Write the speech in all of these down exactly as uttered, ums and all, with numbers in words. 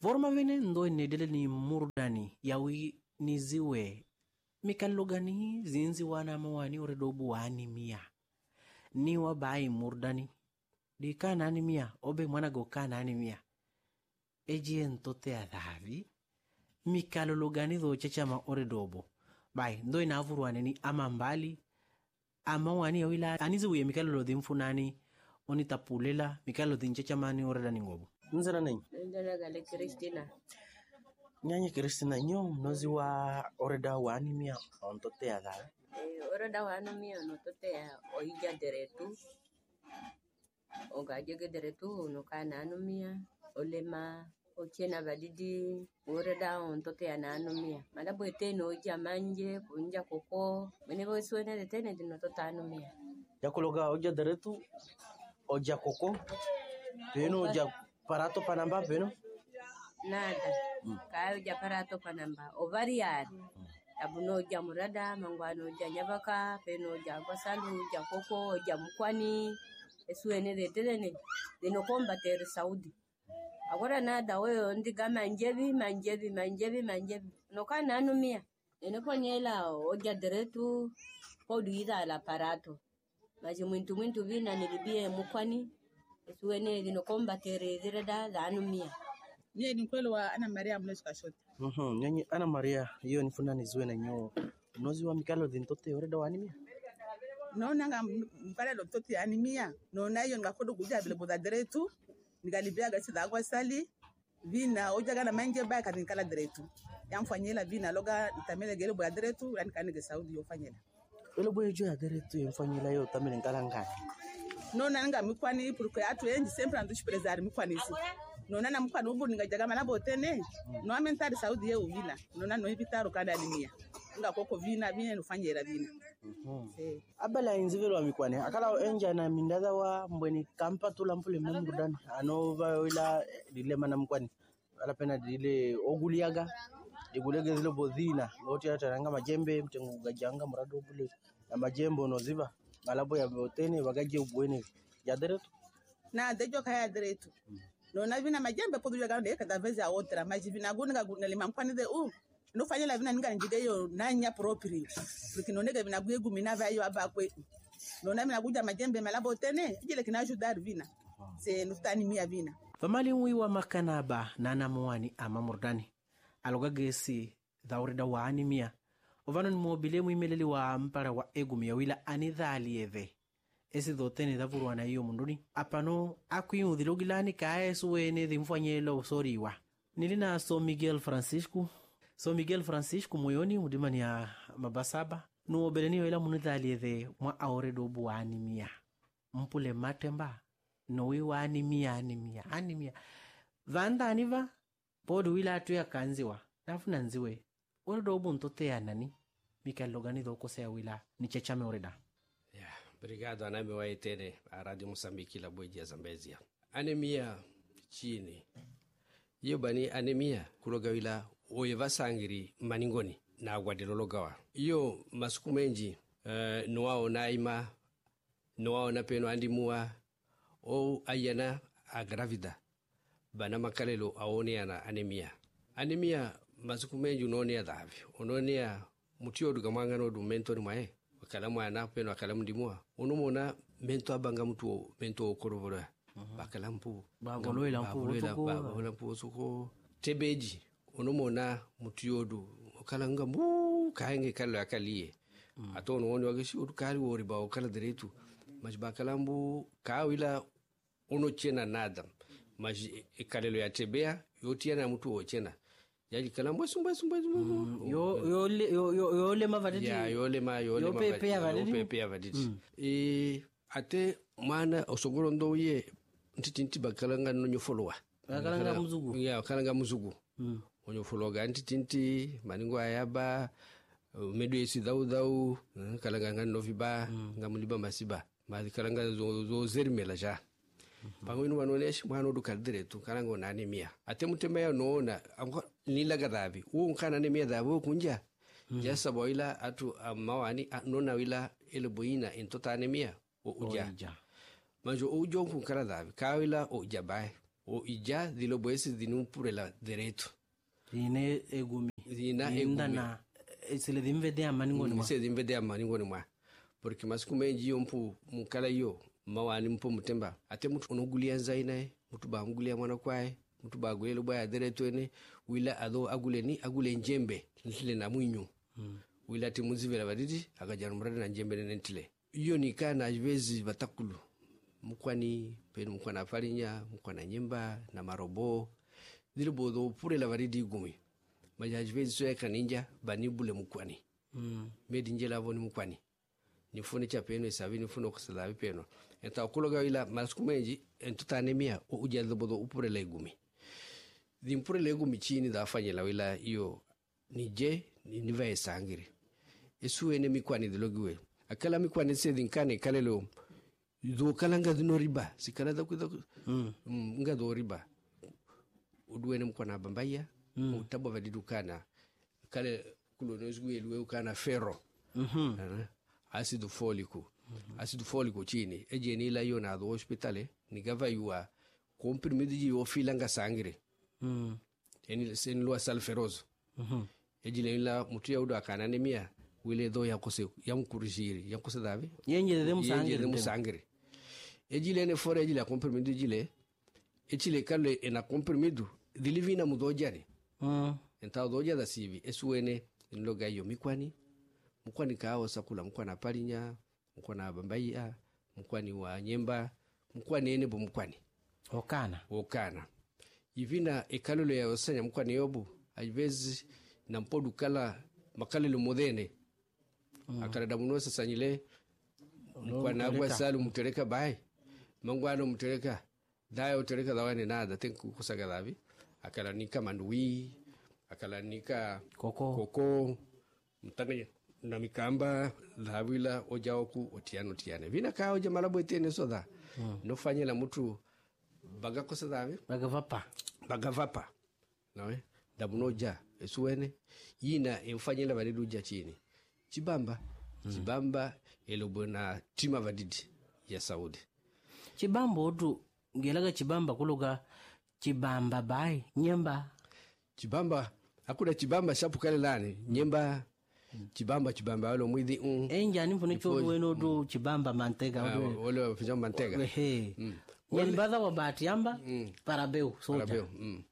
Vorma vene ndo inedele ni murdani yawi niziwe mikallogani zinzi wana mawani uredobu wani mia ni wabai murdani di kana ni mia obe mwana go kana ni mia eji entote adhavi mikallogani do chechama uredobo bai ndo inavurwane ni ama mbali ama wani yawila aniziwe mikallolo dimfunani oni tapulela mikallolo dinchechama uredani ngobo nzara nani ndana gale Kristina nyanya Kristina nyo mnozi wa oreda wa animia ontote ya dha eh oreda wa animia no tote ya oija deretu oga jege deretu no kana animia olema ochena badidi oreda ontote ya animia malabo eteno oja manje kunja koko menebo suene de tene dino tota animia yakologa oja deretu oja koko peno oja parato panamba peno nada mm. Kayo ja parato panamba ovariar mm. Abuno ja murada mangwano ja nyabaka peno ja gosalu ja koko ja mkwani esuene de telene de no combater Saudi agora nada wewe ndiga manjebi manjebi manjebi manjebi no kana anumia ene ponyela oja deretu poduida la parato maji mwintu mwintu vina nilibie mkwani esuene de no combater direda la anumia. Nye ni kwelo wa Ana Maria mnesu kashote. Mhm, nyenye Ana Maria hiyo nifuna nizuwe na nyo. Mnozi wa mikalo dintote oreda wa animia. No nanga mkale lo tote animia. No na hiyo ngakodo kuja vile boda deretu. Nigalibia gasi da agwa sali. Vina oja gana manje ba ka nikala deretu. Yamfanyela vina loga itamele gele boda deretu yani kanige Saudi yo fanyela. Ele boye jo ya deretu yamfanyela yo tamele ngala ngani. No nanga mikwani porque atu enji sempre andushi prezari mikwani isi. No nana mkwani ubu ningajaga malabo tene no amentari Saudi ye uvila no nana no hibitaru kada alimia nga koko vina vina nufanyera vina mhm eh abala inzivelo wa mikwani akala enja na mindaza wa mbweni kampa tula mpule mumudani anova wila dile mana mkwani ala pena dile oguliaga digulege zile bodhina loti ataranga majembe mtengu gajanga murado bule na majembo no ziba malabo ya botene wagaje ubwene ya deretu na dejo kaya deretu mm. No na vina majembe podu ya gande kada vezi a otra mas vina gunga gunga lima mpani de u no fanyela vina ninga njide yo nanya propri porque no nega vina guegu mina va yo abakwe no na vina guja majembe malabo tene jile kinaju dar vina se nustani mia vina famali wiwa makanaba nana mwani ama murdani alogagesi daurida wa animia ovano mobile muimeleli wa mpara wa egumi ya wila anidhali eve ese dotene da burwana iyo munduni apano akuyu dilogilani kae suwene dimfanyelo soriwa nilina so Miguel Francisco so Miguel Francisco moyoni mudimani ya mabasaba no beleni wela munidhali eve mwa aure do buani mia mpule matemba no wiwa animia animia animia vanda aniva podu wila atu ya kanziwa nafuna nziwe ule do buntote ya nani Mikael Logani do kosea wila ni chechame oreda. Yeah, obrigado aname wa etene a Radio Moçambique la boedia Zambezia. Anemia chini. Iyo bani anemia kuloga wila oyeva sangiri maningoni na agwadelologawa. Iyo masuku menji uh, nuwao naima nuwao na peno andimua o ayana agravida. Bana makalelo aone ana anemia. Anemia masuku menji unone ya dhavi. Unone ya mutio duga mangano du mentori mae. Wakala mwana peno wakala mdimua. Unumona mento abanga mtu mento okorobora. Uh-huh. Bakala mpu. Bagoloela mpu otuko. Bagoloela mpu otuko. Tebeji. Unumona mutio du. Wakala nga mbu kaenge kalo akalie. Mm. Ato unuoni wagishi utukari woriba wakala deretu. Maji bakala mbu kawila uno chena nadam. Maji ikalelo ya tebea yotiana mtu ochena. Yaji kala mbo sumba sumba sumba mm. yo yo yo yo yo lema vadidi ya yo lema yo lema pepe ya vadidi yo pepe ya vadidi mm. E ate mana osogoro ndo ye ntitinti bakalanga no nyofolowa bakalanga muzugu ya bakalanga muzugu mm. Onyofologa ntitinti maningo ayaba medo esi dau dau kalanga ngano viba mm. Ngamuliba masiba mali kalanga zo zo zermela ja Pangwinu wanoneshi mwano du kaldiretu karango na anemia. Ate mutema ya noona nila gadabi. Uo nkana anemia dhabi kunja. Mm. Jasa boila atu mawani nona wila ele boina intota anemia o uja. Oija. Manjo o ujo nkukara dhabi. Kawila o uja bae. o ija dilo boesi dinu purela direito ine egumi ina inda egumi na sile dimvede amani ngoni ma se dimvede amani ngoni ma porque mas kuma nji yompu mukala yo mawani mpo mutemba ate mutu onogulia zaina mutu ba ngulia mwana kwae mutu ba gulelo baya direito ene wila ado agule ni agule njembe ntile na mwinyu mm. wila timuzivela badidi akajaru mrada na njembe nentile iyo ni kana ajvezi batakulu mukwani penu mukwana farinya mukwana nyemba na marobo dilo bodo pure la varidi gumi majajvezi so yaka ninja bani bule mukwani mm. medi njela voni mukwani ni fune cha penu isabi ni fune kusalabi penu enta okuloga ila maskumenji entuta anemia o ujazo bodo upure la gumi dimpure la gumi chini da afanye la wila iyo nije ni niva esangiri esu ene mikwani dilogiwe akala mikwani se dinkane kalelo do kalanga no riba sikala da kuda mm. mm, nga do riba udwene mkwana bambaya mm. utabo vadidukana kale kulono zguye luwe kana ferro mhm mm acido folico mm-hmm. acido folico chini ejeni la yona do hospitale ni gava yuwa comprimido ji ofilanga sangire mm. eni sen lua salferoso mhm ejile la mutu yaudo akana anemia wile do yakose yamkurjiri yakose davi yenje de musangire yenje de musangire ejile ne fore ejile comprimido jile ejile kale ena comprimido dilivina mudojani mm enta doja da sivi esuene ndoga yo mikwani mukwani kawo sakula mukwana palinya mukwana bambaya mukwani wa nyemba mukwani ene bo mukwani okana okana ivina ekalolo ya osanya mukwani yobu ajvezi na mpodu kala makalelo modene mm. akara damuno sanyile mukwana agwa salu mutereka bai mangwano mutereka dayo mutereka dawane nada tenku kusaga davi akala nika mandui akala nika koko koko mtane na mikamba dhavila ojaoku otiano tiane vina kao jamala boitene soda mm. no fanyela mutu baga kosa davi baga vapa baga vapa nawe dabunoja esuene yina emfanyela validuja chini chibamba mm. chibamba elobona tima vadidi ya Saudi chibamba otu ngelaga chibamba kuloga chibamba bai nyemba chibamba akuna chibamba shapu kale lani nyemba mm. chibamba chibamba walo mwidi un enja ni mfune chodo weno do chibamba mantega walo walo fija mantega he mm. nyembadha wa bahati yamba mm. parabeu soja parabeu mm.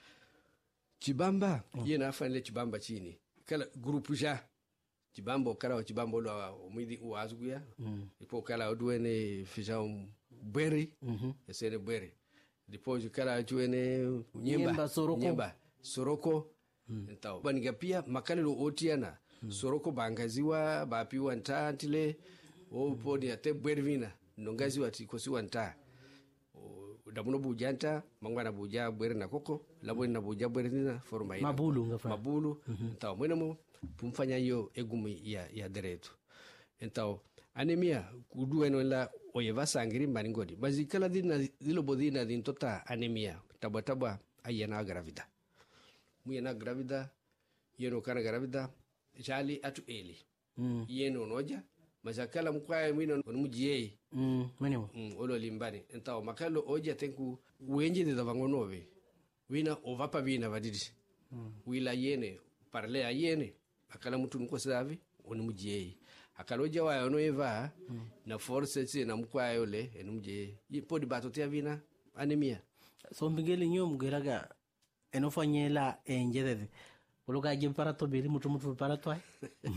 chibamba mm. yena afanye chibamba chini kala grupu ja chibamba kala chibamba lo mwidi uazguya mm. ipo kala odwene fija beri mhm esene beri depois kala juene nyemba nyemba soroko nyemba soroko mm. ntao baniga pia makalelo otiana mm. soroko bangaziwa bapiwa ntantile o podi ate bwervina nongaziwa tikosiwa nta damuno bujanta mangwana buja bwere na koko labo na buja bwere na forma ina mabulu ngafa mabulu mm-hmm. ntao mwenemo pumfanya yo egumi ya ya dereto ntao anemia kudueno la oyeva sangiri maningodi bazikala dina dilo bodina din tota anemia tabataba ayena gravida muyena gravida yeno kana gravida jali atu eli mm. yeno noja mazakala mkwaya mwino onmujiye mm menemo mm olo limbani entawo makalo oja tenku wenje de davangonove wina ovapa bina vadidi mm. wila yene parle ayene akala mtu nko savi onmujiye akaloja wa ono eva mm. na force tsi na mkwaya ole enumje yipodi batotia vina anemia so mbingeli nyo mgeraga enofanyela enjedede ologa jempara to biri mutu mutu para to ai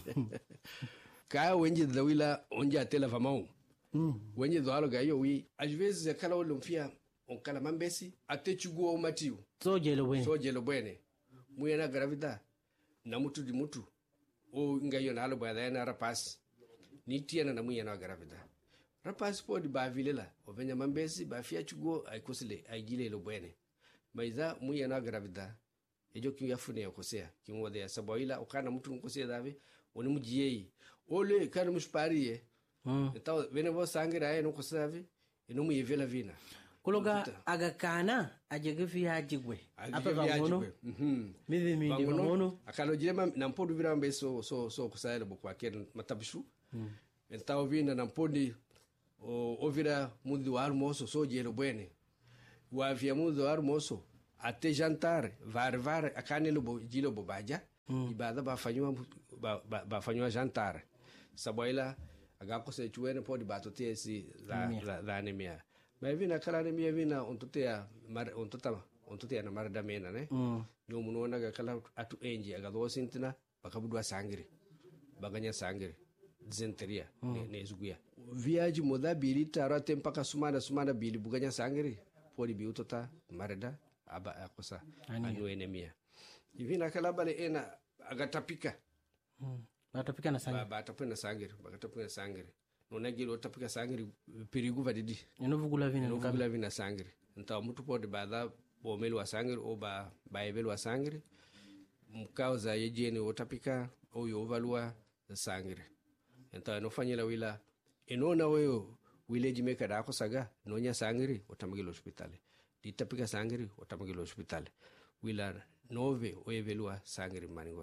ka wenje dawila onja tela famau mm wenje do aloga yo wi ajvezi zakala olumfia onkala mambesi atechugo matiu so jelo bwene so jelo bwene muyena gravida na mutu di mutu o ngayo na alo bada na rapas ni tiana na muyena gravida rapas pod ba vilela o venya mambesi ba fia chugo ay kosile ay gile lo bwene maiza muyena gravida ejo ki yafune yakosea kimwode ya saboila okana mutu nkosea davi oni mujiyei ole kana mushpariye mm etaw vene vo sangira ay no kosavi eno muyevela vina kuloga agakana ajegefi hajigwe apa bangono mhm mivi mindi bangono akalojile na mpodu vira mbeso so so kusayela bokwa ken matabishu mm entaw vina na mpodi o ovira mundi wa armoso so jelo bwene o havíamos do almoço até jantar, var var a carne lobo gilo bobaja e bada ba fanyo ba ba fanyo jantar. Saboila aga ko se chuene pode bato te esse da da, da anemia. Mas vina aquela anemia vina on totea mar on tota on totea na mar da mena né. Nyo muno na ga kala atu enji aga do sintina bakabudwa sangre. Baganya sangre. Disenteria ne, ne zuguia. Viagem moda bili taro tempa ka sumana sumana bili buganya sangre. Pode bi utota marada aba akosa anu anemia. Ivina kala bale ena aga tapika. Mm. Batapika na sangre. Ba batapika na sangre, batapika na sangre. Nona gilo tapika sangre perigo vadidi. Eno vugula vina no vugula vina sangre. Então muito pode bada bomelo wa sangre ou ba baebelo wa sangre. Mcausa yejeni otapika ou yo valua sangre. Então no fanyela wila enona weyo wile jimeka da ko saga nonya sangre otamagilo hospital. Di tapika sangre otamagilo hospital. Wila nove o evelua sangre maningon.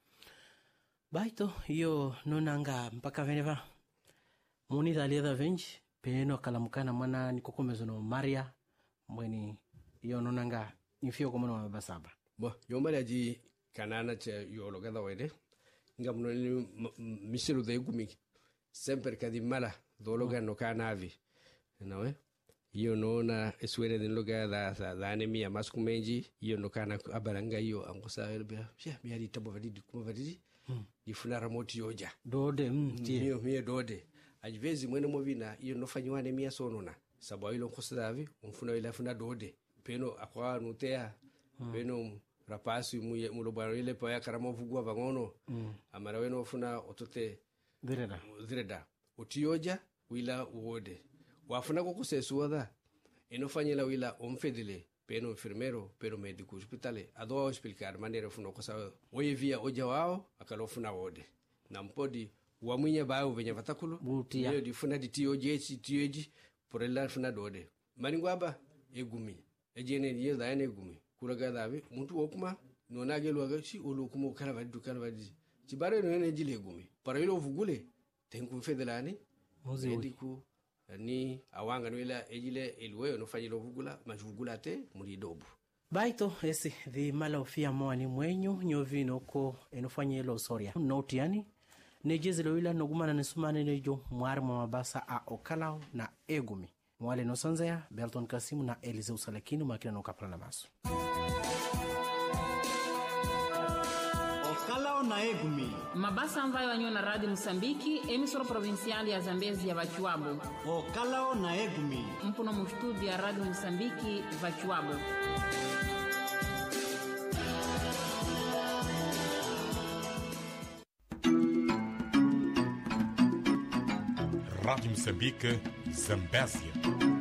Baito iyo nonanga mpaka veneva muni dalia da venji peno kalamukana mwana nikokomezo no Maria mweni iyo nonanga infio komono mabasaba. Bo yombale ji kanana che yolo gada wede ngamno ni misiru de gumi sempre kadi mala dolo ganno kanavi nawe iyo nona eswere den loga da da anemia maskumenji iyo no kana abalanga iyo angosa elbe ya mi ari tabo vadidi kuma vadidi Hmm. Di funara moti yoja dode mtie mio mie dode ajvezi mwene movina iyo no fanywa anemia sonona sabo ilo kosavi umfuna ila funa dode peno akwa nutea hmm. peno rapasi muye mulobaro ile pa karamo vugwa bangono hmm. amara weno funa otote direda direda otioja wila uode wafuna ko kusesuada eno fanyela wila omfedile peno enfermero pero médico hospitale ado explicar maneira funo kosa oye via oja wao akalo funa wode nampodi wa mwinya bawo venya vatakulu butia di funa di tio jechi tioji por ela funa dode maningwaba egumi ejene ye da ene egumi kulaga dawe muntu okuma nona gelo ga si olu kuma kala vadi kala vadi ci bare no ene jile egumi para ilo vugule tenku fedelani médico ni awanga nwela ejile elwe no fanyilo vugula majugula te muri dobu baito ese the malofia mwani mwenyu nyovino ko enofanyelo soria notiani nejezelo wila nogumana nesumane nejo mwarmo mabasa a okalao na egumi mwale no sonzea Belton Kasimu na Eliseu Salekini makina no kaprana maso Okalao na egumi mabasa ambayo wanyo na Radio Msambiki emisoro provinciali ya Zambezi ya Vachuabo. Okalao na egumi mpuno mustudi ya Radio Msambiki Vachuabo. Rádio Moçambique, Zambésia.